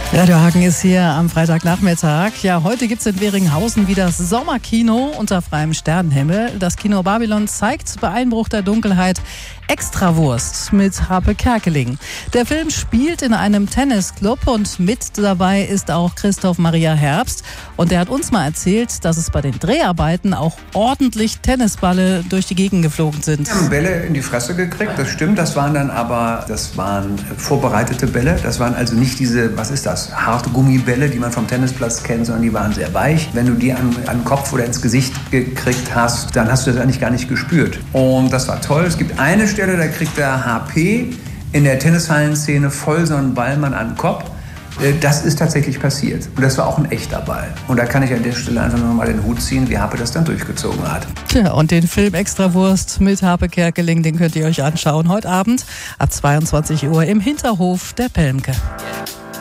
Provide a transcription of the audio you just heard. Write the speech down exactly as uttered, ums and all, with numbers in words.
Radio Hagen ist hier am Freitagnachmittag. Ja, heute gibt es in Weringhausen wieder das Sommerkino unter freiem Sternenhimmel. Das Kino Babylon zeigt bei Einbruch der Dunkelheit Extrawurst mit Harpe Kerkeling. Der Film spielt in einem Tennisclub und mit dabei ist auch Christoph Maria Herbst. Und der hat uns mal erzählt, dass es bei den Dreharbeiten auch ordentlich Tennisballe durch die Gegend geflogen sind. Wir haben Bälle in die Fresse gekriegt, das stimmt. Das waren dann aber, das waren vorbereitete Bälle. Das waren also nicht diese, was ist das, harte Gummibälle, die man vom Tennisplatz kennt, sondern die waren sehr weich. Wenn du die an, an den Kopf oder ins Gesicht gekriegt hast, dann hast du das eigentlich gar nicht gespürt. Und das war toll. Es gibt eine Stelle, da kriegt der H P in der Tennishallenszene voll so einen Ballmann an den Kopf. Das ist tatsächlich passiert. Und das war auch ein echter Ball. Und da kann ich an der Stelle einfach nur mal den Hut ziehen, wie Harpe das dann durchgezogen hat. Tja, und den Film Extrawurst mit Harpe Kerkeling, den könnt ihr euch anschauen heute Abend ab zweiundzwanzig Uhr im Hinterhof der Pelmke.